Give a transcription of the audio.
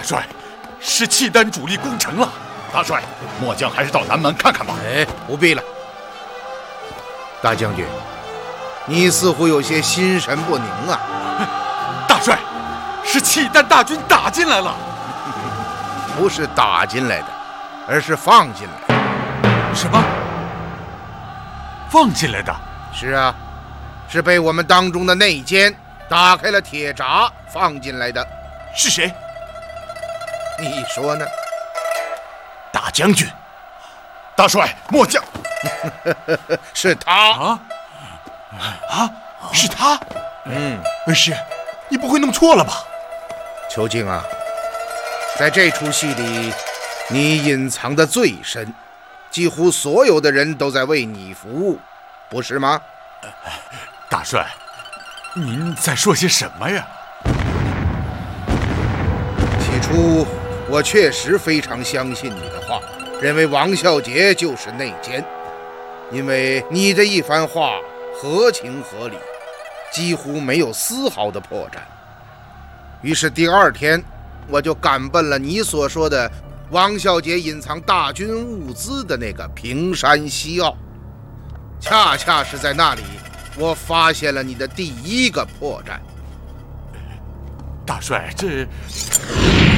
帅，是契丹主力攻城了。 大帅，末将还是到南门看看吧。 不必了。大将军，你似乎有些心神不宁啊。 大帅，是契丹大军打进来了。 不是打进来的，而是放进来的。 什么？放进来的？ 是啊，是被我们当中的内奸打开了铁闸放进来的。 是谁？ 你说呢？ 大将军，大帅，末将是他是他？恩师，你不会弄错了吧？ 邱静啊，在这出戏里，你隐藏的最深，几乎所有的人都在为你服务，不是吗？ 大帅，您在说些什么呀？ 起初我确实非常相信你的话，认为王孝杰就是内奸，因为你的一番话合情合理，几乎没有丝毫的破绽。于是第二天，我就赶奔了你所说的王孝杰隐藏大军物资的那个平山西坳，恰恰是在那里，我发现了你的第一个破绽。 大帅，这